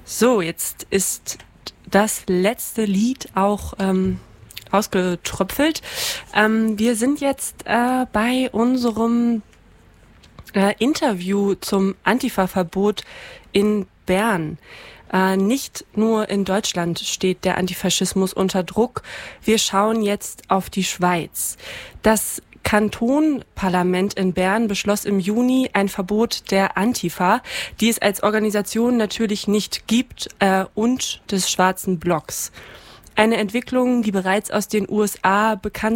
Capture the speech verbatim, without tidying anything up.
So, jetzt ist das letzte Lied auch ähm, ausgetröpfelt. Ähm, wir sind jetzt äh, bei unserem äh, Interview zum Antifa-Verbot in Bern. Äh, nicht nur in Deutschland steht der Antifaschismus unter Druck. Wir schauen jetzt auf die Schweiz. Das Kantonparlament in Bern beschloss im Juni ein Verbot der Antifa, die es als Organisation natürlich nicht gibt, äh, und des Schwarzen Blocks. Eine Entwicklung, die bereits aus den U S A bekannt